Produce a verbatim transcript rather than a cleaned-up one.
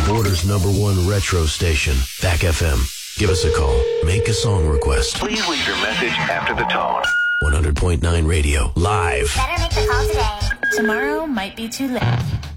Border's number one retro station, Back F M. Give us a call. Make a song request. Please leave your message after the tone. one hundred point nine Radio, live. Better make the call today. Tomorrow might be too late.